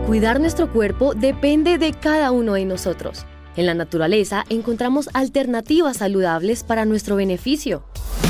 Cuidar nuestro cuerpo depende de cada uno de nosotros. En la naturaleza encontramos alternativas saludables para nuestro beneficio.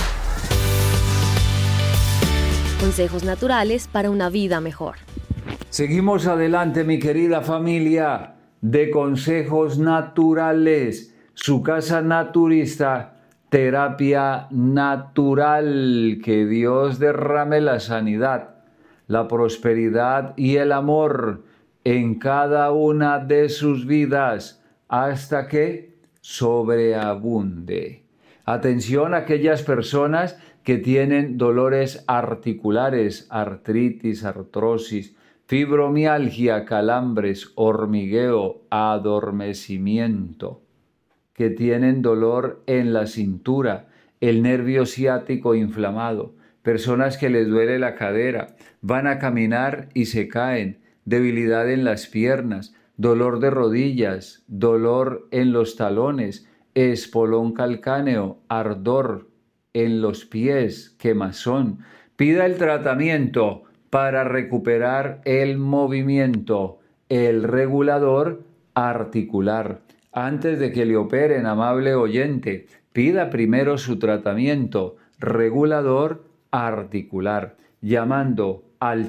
Consejos naturales para una vida mejor. Seguimos adelante, mi querida familia de Consejos Naturales, su casa naturista, terapia natural. Que Dios derrame la sanidad, la prosperidad y el amor en cada una de sus vidas hasta que sobreabunde. Atención a aquellas personas que tienen dolores articulares, artritis, artrosis, fibromialgia, calambres, hormigueo, adormecimiento, que tienen dolor en la cintura, el nervio ciático inflamado, personas que les duele la cadera, van a caminar y se caen, debilidad en las piernas, dolor de rodillas, dolor en los talones, espolón calcáneo, ardor en los pies, quemazón. Pida el tratamiento para recuperar el movimiento, el regulador articular. Antes de que le operen, amable oyente, pida primero su tratamiento regulador articular, llamando al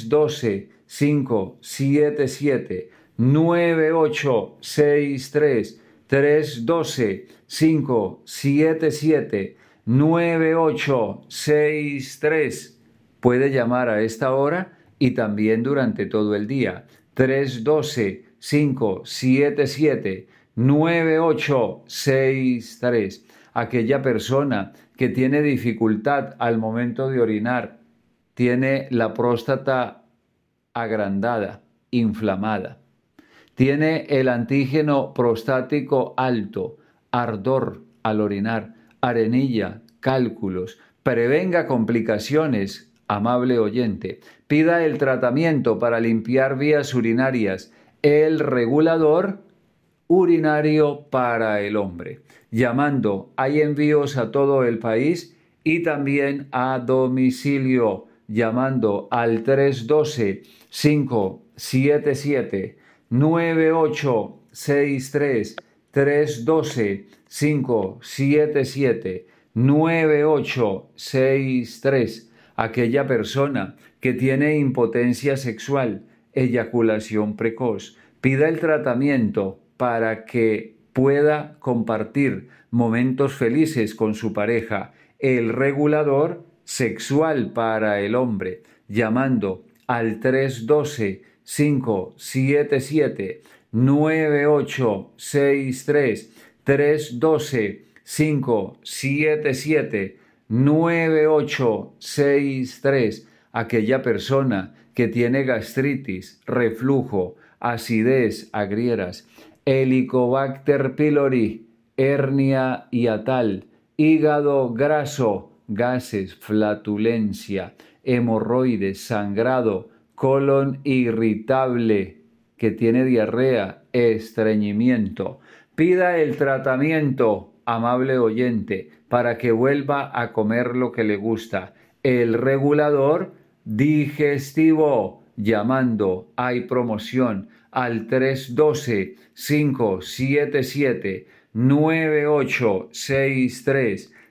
312-577-9863, 312-577-9863. Puede llamar a esta hora y también durante todo el día. 312-577-9863. Aquella persona que tiene dificultad al momento de orinar, tiene la próstata agrandada, inflamada, tiene el antígeno prostático alto, ardor al orinar, arenilla, cálculos, prevenga complicaciones. Amable oyente, pida el tratamiento para limpiar vías urinarias, el regulador urinario para el hombre. Llamando, hay envíos a todo el país y también a domicilio, llamando al 312-577-9863, 312-577-9863. Aquella persona que tiene impotencia sexual, eyaculación precoz, pida el tratamiento para que pueda compartir momentos felices con su pareja, el regulador sexual para el hombre, llamando al 312-577-9863, 312-577-9863. Aquella persona que tiene gastritis, reflujo, acidez, agrieras, Helicobacter pylori, hernia hiatal, hígado graso, gases, flatulencia, hemorroides, sangrado, colon irritable, que tiene diarrea, estreñimiento. Pida el tratamiento, amable oyente, para que vuelva a comer lo que le gusta. El regulador digestivo, llamando, hay promoción al 312-577-9863,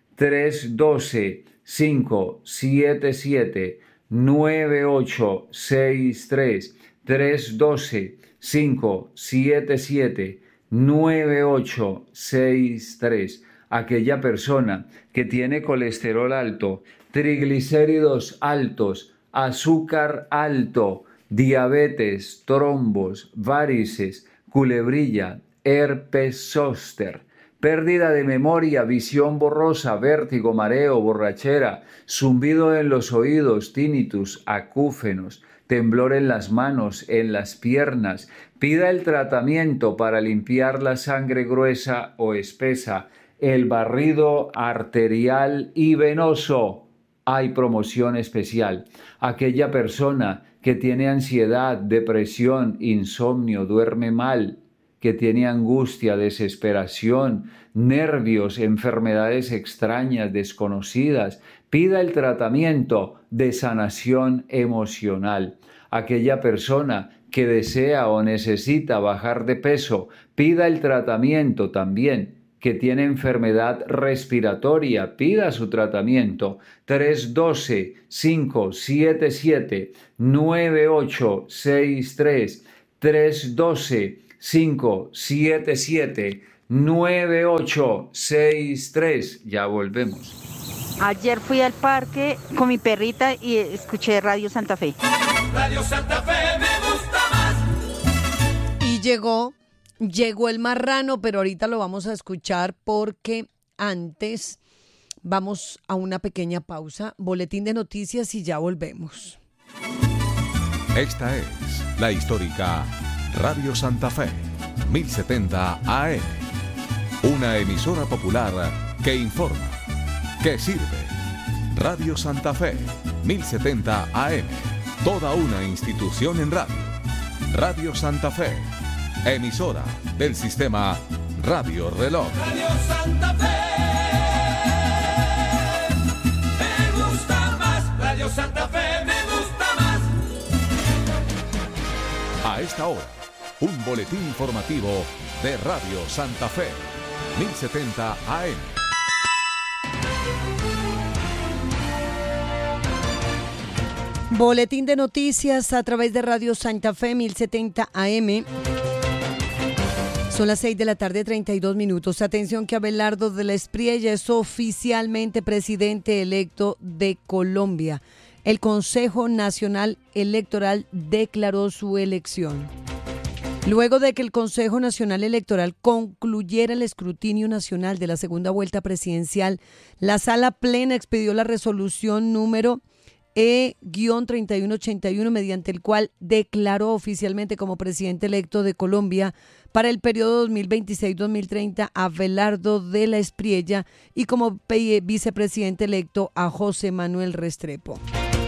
312-577-9863, 312-577-9863. Aquella persona que tiene colesterol alto, triglicéridos altos, azúcar alto, diabetes, trombos, varices, culebrilla, herpes zóster, pérdida de memoria, visión borrosa, vértigo, mareo, borrachera, zumbido en los oídos, tinnitus, acúfenos, temblor en las manos, en las piernas. Pida el tratamiento para limpiar la sangre gruesa o espesa, el barrido arterial y venoso. Hay promoción especial. Aquella persona que tiene ansiedad, depresión, insomnio, duerme mal, que tiene angustia, desesperación, nervios, enfermedades extrañas, desconocidas, pida el tratamiento de sanación emocional. Aquella persona que desea o necesita bajar de peso, pida el tratamiento también. Que tiene enfermedad respiratoria, pida su tratamiento. 312-577-9863. 312-577-9863. Ya volvemos. Ayer fui al parque con mi perrita y escuché Radio Santa Fe. Radio Santa Fe me gusta más. Y llegó el marrano, pero ahorita lo vamos a escuchar porque antes vamos a una pequeña pausa. Boletín de noticias y ya volvemos. Esta es la histórica Radio Santa Fe, 1070 AM. Una emisora popular que informa, que sirve. Radio Santa Fe, 1070 AM. Toda una institución en radio. Radio Santa Fe, emisora del sistema Radio Reloj. Radio Santa Fe me gusta más. Radio Santa Fe me gusta más. A esta hora, un boletín informativo de Radio Santa Fe, 1070 AM. Boletín de noticias a través de Radio Santa Fe, 1070 AM. Son las 6 de la tarde, 32 minutos. Atención que Abelardo de la Espriella es oficialmente presidente electo de Colombia. El Consejo Nacional Electoral declaró su elección. Luego de que el Consejo Nacional Electoral concluyera el escrutinio nacional de la segunda vuelta presidencial, la Sala Plena expidió la resolución número E-3181, mediante el cual declaró oficialmente como presidente electo de Colombia para el periodo 2026-2030 a Abelardo de la Espriella y como vicepresidente electo a José Manuel Restrepo.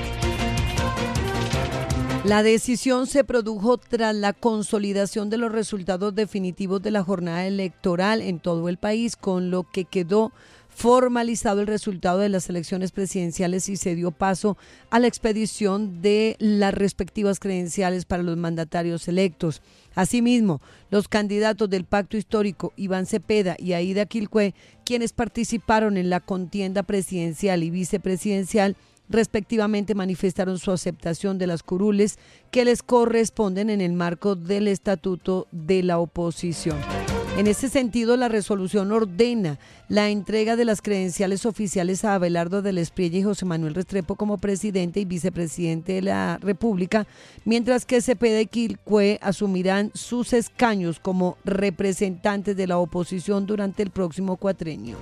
La decisión se produjo tras la consolidación de los resultados definitivos de la jornada electoral en todo el país, con lo que quedó formalizado el resultado de las elecciones presidenciales y se dio paso a la expedición de las respectivas credenciales para los mandatarios electos. Asimismo, los candidatos del Pacto Histórico, Iván Cepeda y Aida Quilcue, quienes participaron en la contienda presidencial y vicepresidencial, respectivamente manifestaron su aceptación de las curules que les corresponden en el marco del Estatuto de la Oposición. En ese sentido, la resolución ordena la entrega de las credenciales oficiales a Abelardo de la Espriella y José Manuel Restrepo como presidente y vicepresidente de la República, mientras que Cepeda y Quilcue asumirán sus escaños como representantes de la oposición durante el próximo cuatrenio.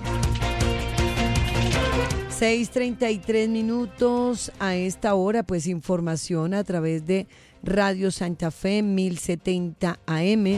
6:33 minutos a esta hora, pues información a través de Radio Santa Fe 1070 AM.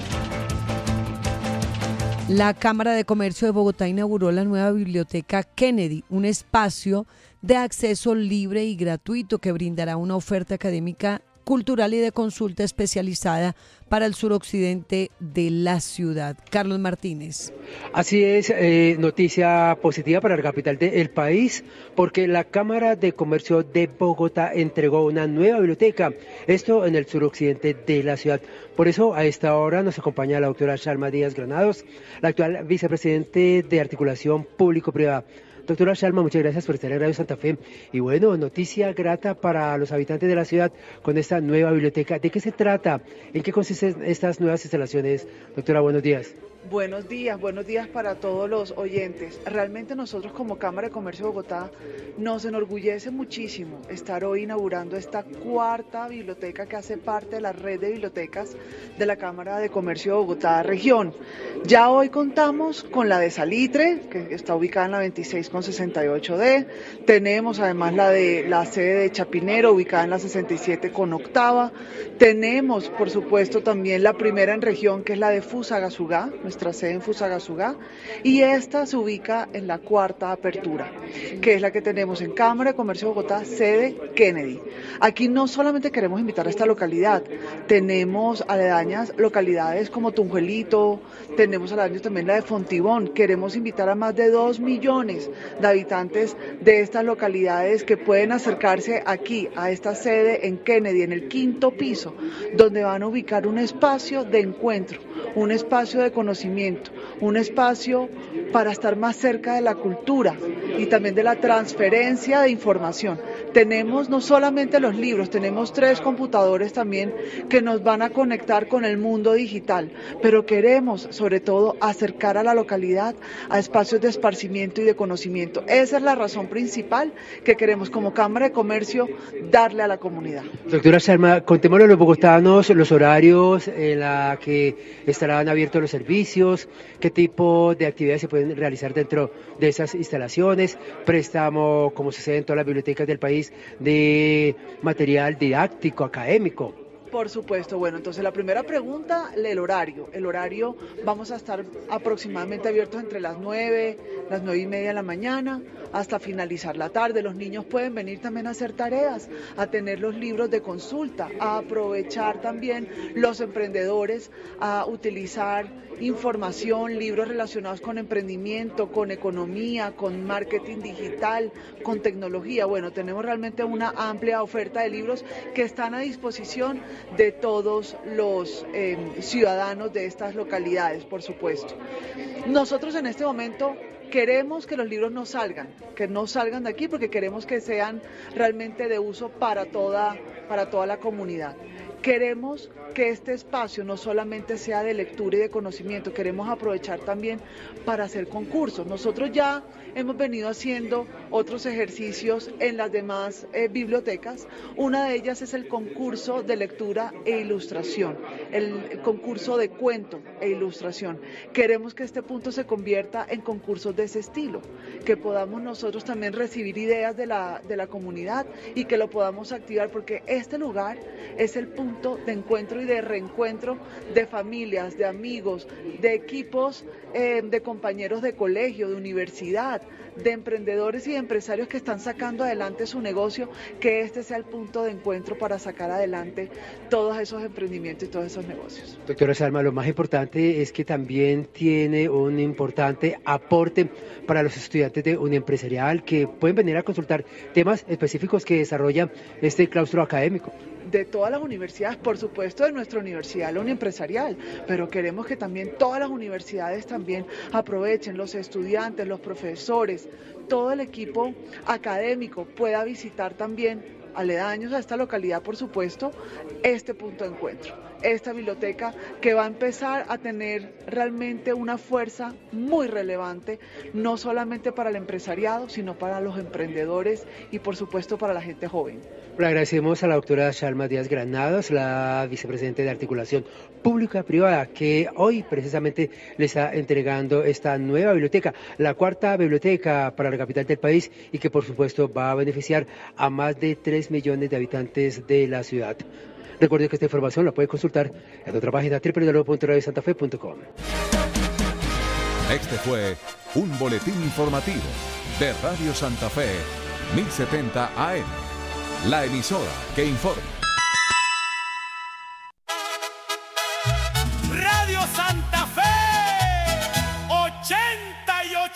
La Cámara de Comercio de Bogotá inauguró la nueva Biblioteca Kennedy, un espacio de acceso libre y gratuito que brindará una oferta académica, cultural y de consulta especializada para el suroccidente de la ciudad. Carlos Martínez. Así es, noticia positiva para la capital del país, porque la Cámara de Comercio de Bogotá entregó una nueva biblioteca, esto en el suroccidente de la ciudad. Por eso, a esta hora nos acompaña la doctora Shalma Díaz Granados, la actual vicepresidente de Articulación Público-Privada. Doctora Shalma, muchas gracias por estar en Radio Santa Fe. Y bueno, noticia grata para los habitantes de la ciudad con esta nueva biblioteca. ¿De qué se trata? ¿En qué consisten estas nuevas instalaciones? Doctora, buenos días. Buenos días para todos los oyentes. Realmente nosotros como Cámara de Comercio de Bogotá nos enorgullece muchísimo estar hoy inaugurando esta cuarta biblioteca que hace parte de la red de bibliotecas de la Cámara de Comercio de Bogotá región. Ya hoy contamos con la de Salitre, que está ubicada en la 26/68D. Tenemos además la sede de Chapinero, ubicada en la 67 con octava. Tenemos, por supuesto, también la primera en región, que es la de Fusagasugá, nuestra sede en Fusagasugá, y esta se ubica en la cuarta apertura, que es la que tenemos en Cámara de Comercio de Bogotá, sede Kennedy. Aquí no solamente queremos invitar a esta localidad, tenemos aledañas localidades como Tunjuelito, tenemos aledaños también la de Fontibón. Queremos invitar a más de 2 millones de habitantes de estas localidades que pueden acercarse aquí a esta sede en Kennedy, en el 5º piso, donde van a ubicar un espacio de encuentro, un espacio de conocimiento, un espacio para estar más cerca de la cultura y también de la transferencia de información. Tenemos no solamente los libros, tenemos 3 computadores también que nos van a conectar con el mundo digital, pero queremos sobre todo acercar a la localidad a espacios de esparcimiento y de conocimiento. Esa es la razón principal que queremos como Cámara de Comercio darle a la comunidad. Doctora Salma, contémosle a los bogotanos los horarios en la que estarán abiertos los servicios, qué tipo de actividades se pueden realizar dentro de esas instalaciones, préstamo, como sucede en todas las bibliotecas del país, de material didáctico, académico. Por supuesto, bueno, entonces la primera pregunta, el horario. El horario, vamos a estar aproximadamente abiertos entre las 9:30 de la mañana, hasta finalizar la tarde. Los niños pueden venir también a hacer tareas, a tener los libros de consulta, a aprovechar también los emprendedores, a utilizar información, libros relacionados con emprendimiento, con economía, con marketing digital, con tecnología. Bueno, tenemos realmente una amplia oferta de libros que están a disposición de todos los ciudadanos de estas localidades, por supuesto. Nosotros en este momento queremos que los libros no salgan de aquí, porque queremos que sean realmente de uso para toda la comunidad. Queremos que este espacio no solamente sea de lectura y de conocimiento, queremos aprovechar también para hacer concursos. Nosotros ya hemos venido haciendo otros ejercicios en las demás bibliotecas. Una de ellas es el concurso de lectura e ilustración, el concurso de cuento e ilustración. Queremos que este punto se convierta en concursos de ese estilo, que podamos nosotros también recibir ideas de la comunidad y que lo podamos activar, porque este lugar es el punto de encuentro y de reencuentro de familias, de amigos, de equipos, de compañeros de colegio, de universidad, de emprendedores y de empresarios que están sacando adelante su negocio, que este sea el punto de encuentro para sacar adelante todos esos emprendimientos y todos esos negocios. Doctora Salma, lo más importante es que también tiene un importante aporte para los estudiantes de Unión Empresarial que pueden venir a consultar temas específicos que desarrolla este claustro académico. De todas las universidades, por supuesto de nuestra universidad, la Unión Empresarial, pero queremos que también todas las universidades también aprovechen, los estudiantes, los profesores, todo el equipo académico pueda visitar también, aledaños a esta localidad, por supuesto, este punto de encuentro, esta biblioteca que va a empezar a tener realmente una fuerza muy relevante, no solamente para el empresariado, sino para los emprendedores y por supuesto para la gente joven. Le agradecemos a la doctora Salma Díaz Granados, la vicepresidenta de Articulación Pública-Privada, que hoy precisamente le está entregando esta nueva biblioteca, la cuarta biblioteca para la capital del país, y que por supuesto va a beneficiar a más de 3 millones de habitantes de la ciudad. Recuerde que esta información la puede consultar en nuestra página www.radiosantafe.com. Este fue un boletín informativo de Radio Santa Fe, 1070 AM, la emisora que informa.